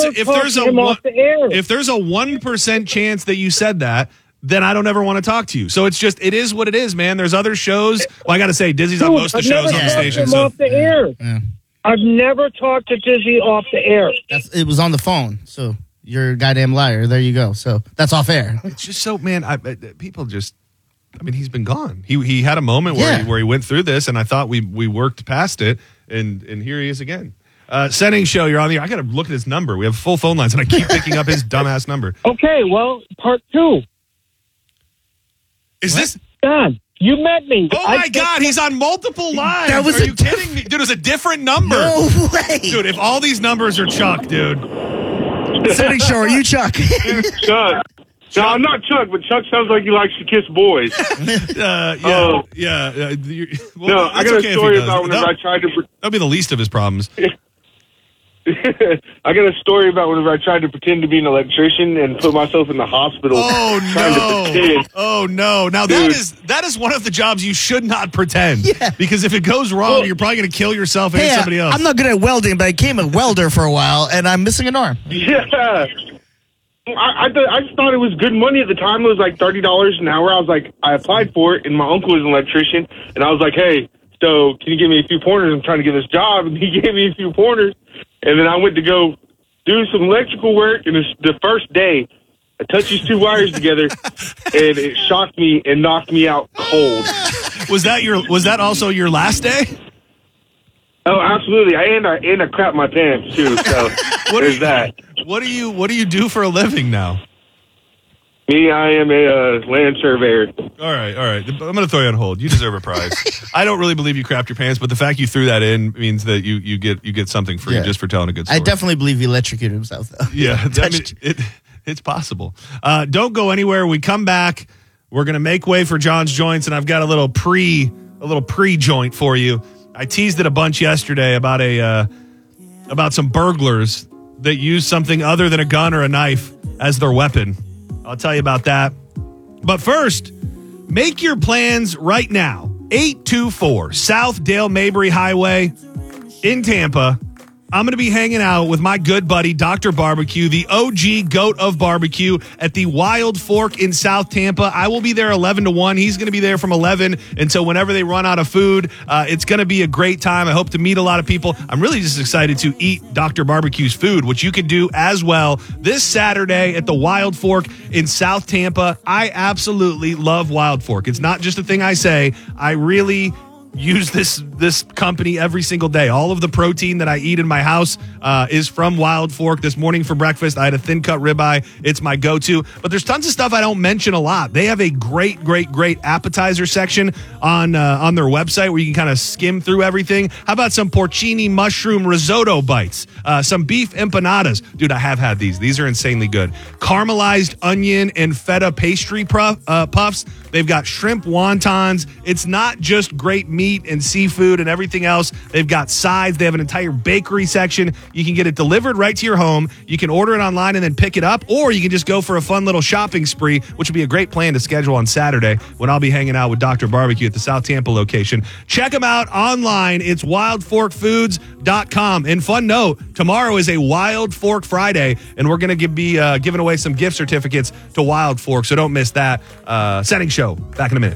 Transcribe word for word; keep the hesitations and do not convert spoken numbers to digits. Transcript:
if there's a one, if there's a one percent chance that you said that, then I don't ever want to talk to you. So it's just, it is what it is, man. There's other shows. Well, I got to say, Dizzy's on most of the shows on the station. So. Off the air. Yeah. I've never talked to Dizzy off the air. That's, it was on the phone, so you're a goddamn liar. There you go. So that's off air. It's just so, man, I, I, people just, I mean, he's been gone. He he had a moment where, yeah. he, where he went through this, and I thought we we worked past it, and, and here he is again. Uh, Setting Show, you're on the air. I got to look at his number. We have full phone lines, and I keep picking up his dumbass number. Okay, well, part two. Is what? this Don? You met me. Oh I my God, he's on multiple lines. That was are a you kidding me? Dude, it was a different number. No way. Dude, if all these numbers are Chuck, dude. Setting Show, are you Chuck? Chuck. No, I'm not Chuck, but Chuck sounds like he likes to kiss boys. uh, yeah, uh, yeah. Uh, well, no, I got okay a story about whenever that, I tried to... Pre- that'll be the least of his problems. I got a story about whenever I tried to pretend to be an electrician and put myself in the hospital. Oh no! Oh no! Now Dude. that is that is one of the jobs you should not pretend. Yeah. Because if it goes wrong, well, you're probably going to kill yourself and hey, somebody else. I'm not good at welding, but I became a welder for a while, and I'm missing an arm. Yeah. I I, th- I just thought it was good money at the time. It was like thirty dollars an hour. I was like, I applied for it, and my uncle was an electrician, and I was like, hey, so can you give me a few pointers? I'm trying to get this job, and he gave me a few pointers. And then I went to go do some electrical work, and it's the first day, I touched these two wires together, and it shocked me and knocked me out cold. Was that your? Was that also your last day? Oh, absolutely. I and I and I crapped my pants too. So what there's you, that. What do you What do you do for a living now? Me, I am a uh, land surveyor. All right, all right. I'm going to throw you on hold. You deserve a prize. I don't really believe you crapped your pants, but the fact you threw that in means that you, you get you get something free yeah. just for telling a good story. I definitely believe he electrocuted himself, though. Yeah, I mean, it, it's possible. Uh, don't go anywhere. We come back. We're going to make way for John's Joints, and I've got a little pre a little pre joint for you. I teased it a bunch yesterday about a uh, about some burglars that use something other than a gun or a knife as their weapon. I'll tell you about that. But first, make your plans right now. eight two four South Dale Mabry Highway in Tampa. I'm going to be hanging out with my good buddy, Doctor Barbecue, the O G goat of barbecue at the Wild Fork in South Tampa. I will be there eleven to one. He's going to be there from eleven until whenever they run out of food. Uh, it's going to be a great time. I hope to meet a lot of people. I'm really just excited to eat Doctor Barbecue's food, which you can do as well this Saturday at the Wild Fork in South Tampa. I absolutely love Wild Fork. It's not just a thing I say. I really use this this company every single day. All of the protein that I eat in my house uh, is from Wild Fork. This morning for breakfast, I had a thin cut ribeye. It's my go-to. But there's tons of stuff I don't mention a lot. They have a great, great, great appetizer section on uh, on their website where you can kind of skim through everything. How about some porcini mushroom risotto bites? Uh, some beef empanadas. Dude, I have had these. These are insanely good. Caramelized onion and feta pastry puff, uh, puffs. They've got shrimp wontons. It's not just great meat and seafood and everything else. They've got sides. They have an entire bakery section. You can get it delivered right to your home. You can order it online and then pick it up, or you can just go for a fun little shopping spree, which would be a great plan to schedule on Saturday when I'll be hanging out with Doctor Barbecue at the South Tampa location. Check them out online. It's wild fork foods dot com. And fun note, tomorrow is a Wild Fork Friday, and we're going to be uh, giving away some gift certificates to Wild Fork, so don't miss that. Uh, setting show. Back in a minute.